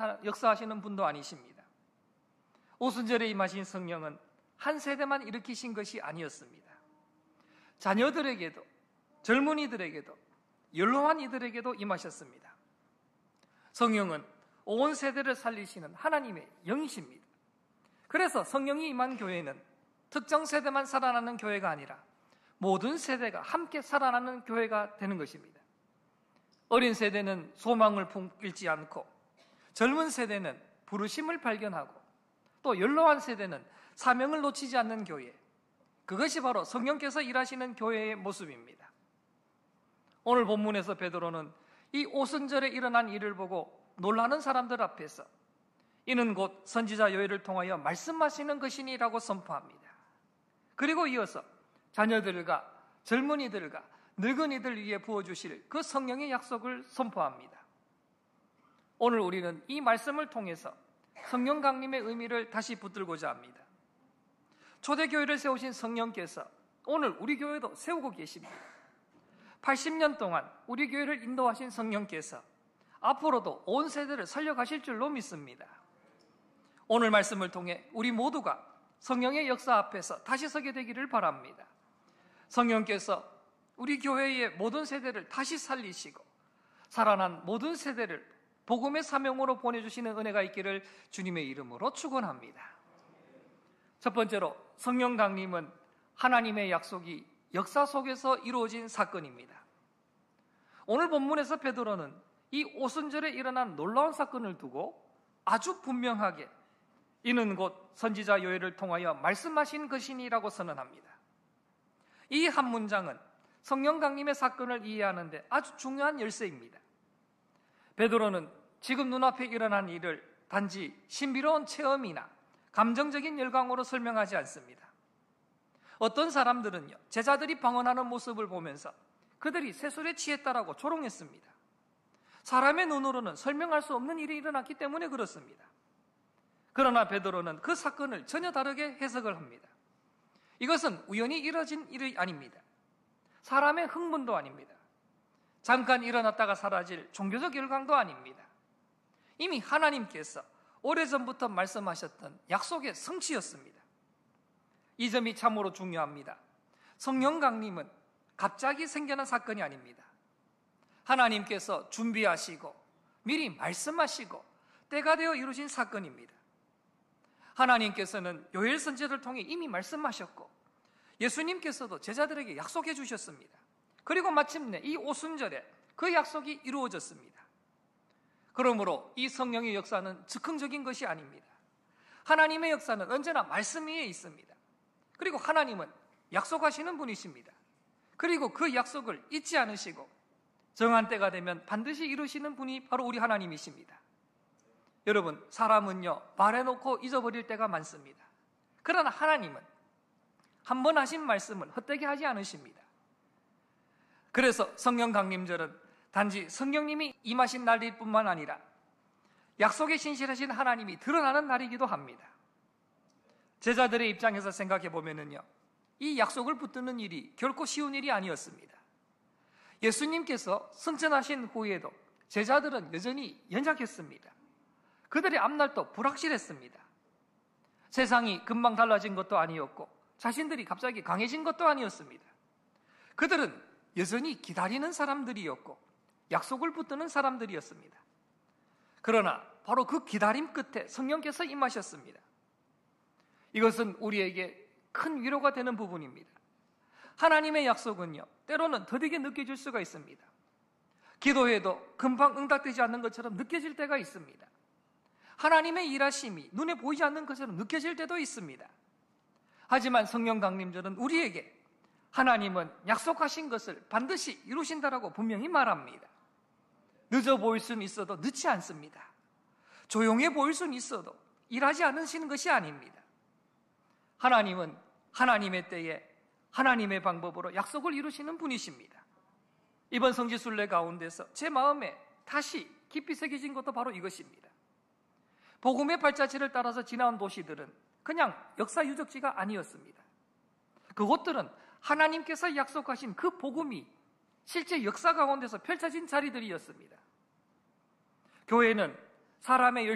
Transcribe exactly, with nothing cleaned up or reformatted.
역사하시는 분도 아니십니다. 오순절에 임하신 성령은 한 세대만 일으키신 것이 아니었습니다. 자녀들에게도, 젊은이들에게도, 연로한 이들에게도 임하셨습니다. 성령은 온 세대를 살리시는 하나님의 영이십니다. 그래서 성령이 임한 교회는 특정 세대만 살아나는 교회가 아니라 모든 세대가 함께 살아나는 교회가 되는 것입니다. 어린 세대는 소망을 품길지 않고, 젊은 세대는 부르심을 발견하고, 또 연로한 세대는 사명을 놓치지 않는 교회, 그것이 바로 성령께서 일하시는 교회의 모습입니다. 오늘 본문에서 베드로는 이 오순절에 일어난 일을 보고 놀라는 사람들 앞에서 이는 곧 선지자 요엘을 통하여 말씀하시는 것이니라고 선포합니다. 그리고 이어서 자녀들과 젊은이들과 늙은이들 위해 부어주실 그 성령의 약속을 선포합니다. 오늘 우리는 이 말씀을 통해서 성령 강림의 의미를 다시 붙들고자 합니다. 초대교회를 세우신 성령께서 오늘 우리 교회도 세우고 계십니다. 팔십 년 동안 우리 교회를 인도하신 성령께서 앞으로도 온 세대를 살려가실 줄로 믿습니다. 오늘 말씀을 통해 우리 모두가 성령의 역사 앞에서 다시 서게 되기를 바랍니다. 성령께서 우리 교회의 모든 세대를 다시 살리시고 살아난 모든 세대를 복음의 사명으로 보내주시는 은혜가 있기를 주님의 이름으로 축원합니다. 첫 번째로 성령 강림은 하나님의 약속이 역사 속에서 이루어진 사건입니다. 오늘 본문에서 베드로는 이 오순절에 일어난 놀라운 사건을 두고 아주 분명하게 이는 곧 선지자 요엘을 통하여 말씀하신 것이니라고 선언합니다. 이 한 문장은 성령 강림의 사건을 이해하는 데 아주 중요한 열쇠입니다. 베드로는 지금 눈앞에 일어난 일을 단지 신비로운 체험이나 감정적인 열광으로 설명하지 않습니다. 어떤 사람들은요, 제자들이 방언하는 모습을 보면서 그들이 세술에 취했다라고 조롱했습니다. 사람의 눈으로는 설명할 수 없는 일이 일어났기 때문에 그렇습니다. 그러나 베드로는 그 사건을 전혀 다르게 해석을 합니다. 이것은 우연히 이뤄진 일이 아닙니다. 사람의 흥분도 아닙니다. 잠깐 일어났다가 사라질 종교적 열광도 아닙니다. 이미 하나님께서 오래전부터 말씀하셨던 약속의 성취였습니다. 이 점이 참으로 중요합니다. 성령 강림은 갑자기 생겨난 사건이 아닙니다. 하나님께서 준비하시고 미리 말씀하시고 때가 되어 이루어진 사건입니다. 하나님께서는 요엘 선지자를 통해 이미 말씀하셨고 예수님께서도 제자들에게 약속해 주셨습니다. 그리고 마침내 이 오순절에 그 약속이 이루어졌습니다. 그러므로 이 성령의 역사는 즉흥적인 것이 아닙니다. 하나님의 역사는 언제나 말씀 위에 있습니다. 그리고 하나님은 약속하시는 분이십니다. 그리고 그 약속을 잊지 않으시고 정한 때가 되면 반드시 이루시는 분이 바로 우리 하나님이십니다. 여러분, 사람은요 말해놓고 잊어버릴 때가 많습니다. 그러나 하나님은 한 번 하신 말씀은 헛되게 하지 않으십니다. 그래서 성령 강림절은 단지 성령님이 임하신 날일 뿐만 아니라 약속에 신실하신 하나님이 드러나는 날이기도 합니다. 제자들의 입장에서 생각해 보면은요, 이 약속을 붙드는 일이 결코 쉬운 일이 아니었습니다. 예수님께서 승천하신 후에도 제자들은 여전히 연약했습니다. 그들의 앞날도 불확실했습니다. 세상이 금방 달라진 것도 아니었고 자신들이 갑자기 강해진 것도 아니었습니다. 그들은 여전히 기다리는 사람들이었고 약속을 붙드는 사람들이었습니다. 그러나 바로 그 기다림 끝에 성령께서 임하셨습니다. 이것은 우리에게 큰 위로가 되는 부분입니다. 하나님의 약속은요, 때로는 더디게 느껴질 수가 있습니다. 기도해도 금방 응답되지 않는 것처럼 느껴질 때가 있습니다. 하나님의 일하심이 눈에 보이지 않는 것처럼 느껴질 때도 있습니다. 하지만 성령 강림절은 우리에게 하나님은 약속하신 것을 반드시 이루신다라고 분명히 말합니다. 늦어 보일 수는 있어도 늦지 않습니다. 조용해 보일 수는 있어도 일하지 않으시는 것이 아닙니다. 하나님은 하나님의 때에 하나님의 방법으로 약속을 이루시는 분이십니다. 이번 성지순례 가운데서 제 마음에 다시 깊이 새겨진 것도 바로 이것입니다. 복음의 발자취를 따라서 지나온 도시들은 그냥 역사 유적지가 아니었습니다. 그곳들은 하나님께서 약속하신 그 복음이 실제 역사 가운데서 펼쳐진 자리들이었습니다. 교회는 사람의